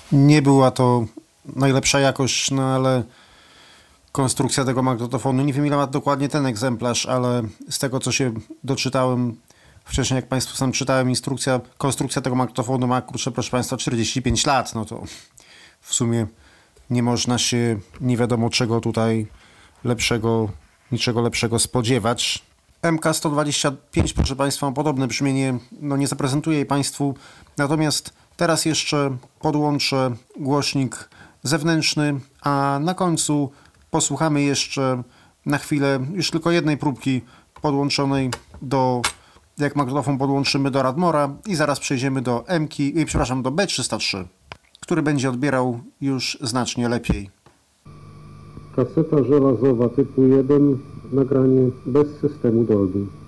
Nie była to najlepsza jakość, no ale konstrukcja tego magnetofonu, nie wiem ile ma dokładnie ten egzemplarz, ale z tego co się doczytałem wcześniej, jak Państwu sam czytałem, konstrukcja tego magnetofonu ma, kurczę, proszę Państwa, 45 lat, no to w sumie nie można się nie wiadomo czego tutaj niczego lepszego spodziewać. MK125, proszę Państwa, ma podobne brzmienie, no nie zaprezentuję jej Państwu, natomiast teraz jeszcze podłączę głośnik zewnętrzny, a na końcu posłuchamy jeszcze na chwilę już tylko jednej próbki podłączonej jak magnetofon podłączymy do Radmora i zaraz przejdziemy do do B303, który będzie odbierał już znacznie lepiej. Kaseta żelazowa typu 1, nagranie bez systemu Dolby.